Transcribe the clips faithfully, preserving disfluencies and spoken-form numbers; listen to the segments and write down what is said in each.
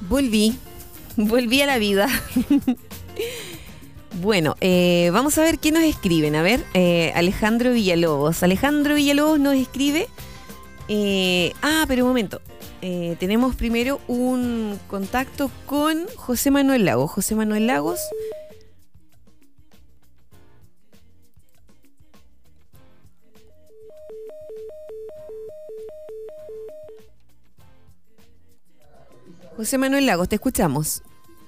Volví, volví a la vida. Bueno, eh, vamos a ver qué nos escriben. A ver, eh, Alejandro Villalobos. Alejandro Villalobos nos escribe. Eh, ah, pero un momento. Eh, tenemos primero un contacto con José Manuel Lagos. José Manuel Lagos. José Manuel Lagos, te escuchamos.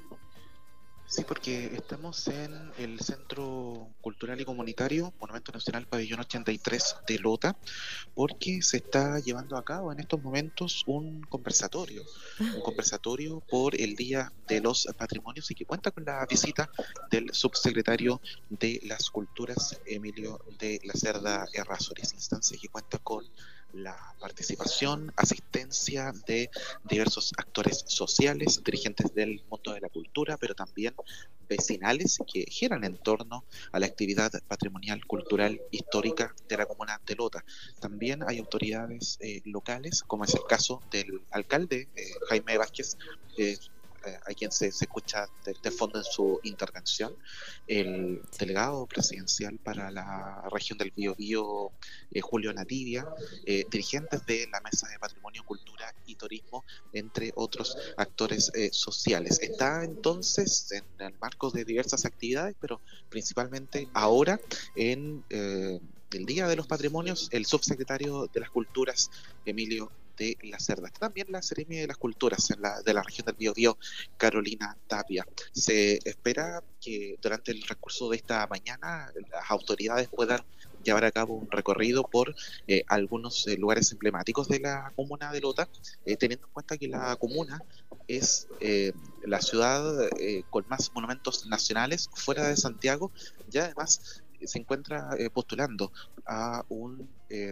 Sí, porque estamos en el Centro Cultural y Comunitario Monumento Nacional Pabellón ochenta y tres de Lota, porque se está llevando a cabo en estos momentos un conversatorio, un conversatorio por el Día de los Patrimonios y que cuenta con la visita del subsecretario de las Culturas, Emilio de la Cerda Errázuriz, instancia que cuenta con la participación, asistencia de diversos actores sociales, dirigentes del mundo de la cultura, pero también vecinales que giran en torno a la actividad patrimonial, cultural, histórica de la comuna de Lota. También hay autoridades eh, locales, como es el caso del alcalde eh, Jaime Vázquez, eh, a quien se, se escucha de, de fondo en su intervención, el delegado presidencial para la región del Biobío, eh, Julio Nativia, eh, dirigentes de la Mesa de Patrimonio, Cultura y Turismo, entre otros actores eh, sociales. Está entonces en el marco de diversas actividades, pero principalmente ahora en eh, el Día de los Patrimonios, el subsecretario de las Culturas, Emilio de la Cerda. También la Seremia de las Culturas en la, de la región del Biobío, Carolina Tapia. Se espera que durante el transcurso de esta mañana las autoridades puedan llevar a cabo un recorrido por eh, algunos eh, lugares emblemáticos de la comuna de Lota, eh, teniendo en cuenta que la comuna es eh, la ciudad eh, con más monumentos nacionales fuera de Santiago y además eh, se encuentra eh, postulando a un... Eh,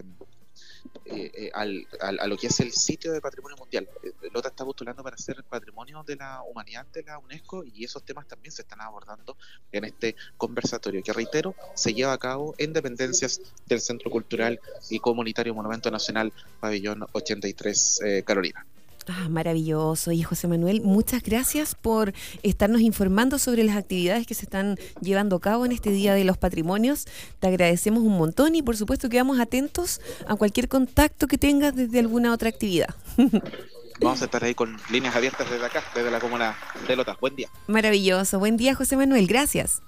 Eh, eh, al, al, a lo que es el sitio de patrimonio mundial. Eh, Lota está postulando para ser patrimonio de la humanidad de la UNESCO y esos temas también se están abordando en este conversatorio que, reitero, se lleva a cabo en dependencias del Centro Cultural y Comunitario Monumento Nacional Pabellón ochenta y tres, eh, Carolina. Ah, maravilloso. Y José Manuel, muchas gracias por estarnos informando sobre las actividades que se están llevando a cabo en este Día de los Patrimonios. Te agradecemos un montón y por supuesto quedamos atentos a cualquier contacto que tengas desde alguna otra actividad. Vamos a estar ahí con líneas abiertas desde acá, desde la comuna de Lota. Buen día. Maravilloso. Buen día, José Manuel. Gracias.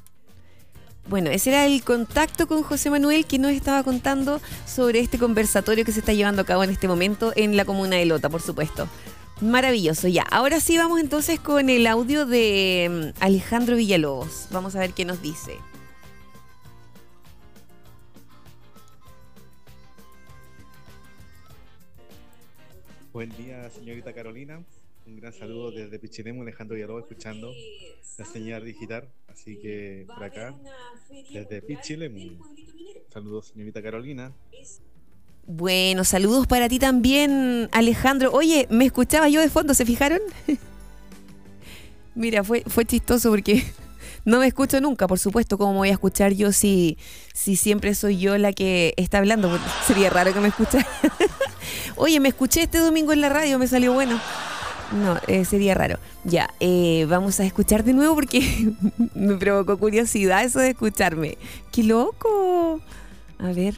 Bueno, ese era el contacto con José Manuel que nos estaba contando sobre este conversatorio que se está llevando a cabo en este momento en la comuna de Lota, por supuesto. Maravilloso, ya. Ahora sí vamos entonces con el audio de Alejandro Villalobos. Vamos a ver qué nos dice. Buen día, señorita Carolina. Un gran saludo desde Pichilemu, Alejandro Villalobos, escuchando la señal digital. Así que por acá, desde Pichilemu. Saludos, señorita Carolina. Bueno, saludos para ti también, Alejandro. Oye, ¿me escuchaba yo de fondo? ¿Se fijaron? Mira, fue, fue chistoso porque no me escucho nunca, por supuesto. ¿Cómo me voy a escuchar yo si, si siempre soy yo la que está hablando? Pues sería raro que me escuchara. Oye, me escuché este domingo en la radio, me salió bueno. No, eh, sería raro. Ya, eh, vamos a escuchar de nuevo porque me provocó curiosidad eso de escucharme. ¡Qué loco! A ver.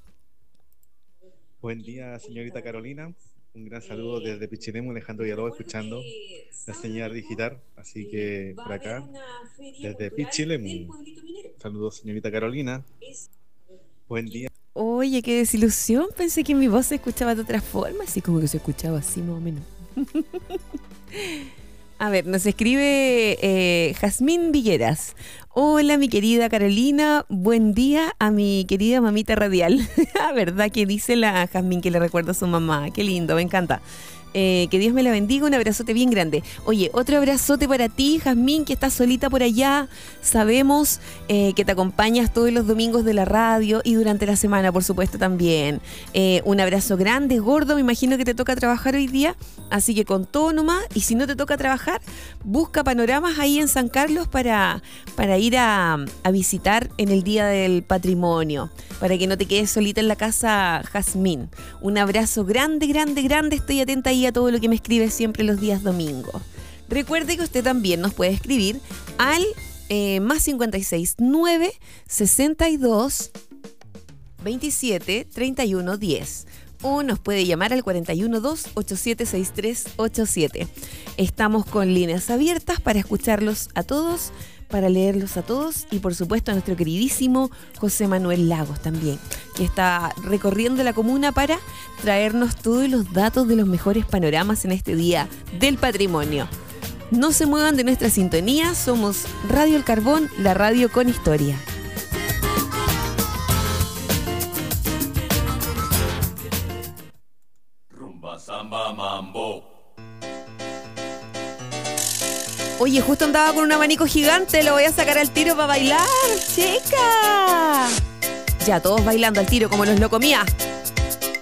Buen día, señorita Carolina. Un gran saludo desde Pichilemu, Alejandro Villalobos, escuchando la señal digital. Así que por acá, desde Pichilemu. Saludos, señorita Carolina. Buen día. Oye, qué desilusión. Pensé que mi voz se escuchaba de otra forma, así como que se escuchaba así más o menos. A ver, nos escribe eh, Jazmín Villeras. Hola, mi querida Carolina, buen día a mi querida mamita radial. ¿Verdad que dice la Jazmín que le recuerda a su mamá? Qué lindo, me encanta. Eh, que Dios me la bendiga, un abrazote bien grande. Oye, otro abrazote para ti, Jazmín, que estás solita por allá. Sabemos eh, que te acompañas todos los domingos de la radio y durante la semana, por supuesto, también. Eh, un abrazo grande, gordo, me imagino que te toca trabajar hoy día, así que con todo nomás, y si no te toca trabajar, busca panoramas ahí en San Carlos para, para ir a, a visitar en el Día del Patrimonio, para que no te quedes solita en la casa, Jazmín. Un abrazo grande, grande, grande, estoy atenta ahí ahí a todo lo que me escribe siempre los días domingos. Recuerde que usted también nos puede escribir al eh, más cincuenta y seis nueve sesenta y dos veintisiete treinta y uno diez. O nos puede llamar al cuatro uno dos ocho siete seis tres ocho siete. Estamos con líneas abiertas para escucharlos a todos, para leerlos a todos y por supuesto a nuestro queridísimo José Manuel Lagos también, que está recorriendo la comuna para traernos todos los datos de los mejores panoramas en este Día del Patrimonio. No se muevan de nuestra sintonía, somos Radio El Carbón, la radio con historia. Samba mambo. Oye, justo andaba con un abanico gigante, lo voy a sacar al tiro para bailar, chica. Ya, todos bailando al tiro como los locomía.